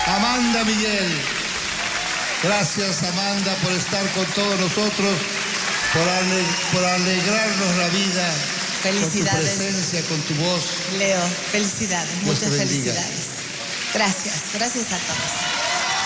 Amanda Miguel. Gracias, Amanda, por estar con todos nosotros, por alegrarnos la vida. Felicidades. Con tu presencia, con tu voz. Leo, felicidades, Dios muchas te bendiga. felicidades. Gracias, gracias a todos.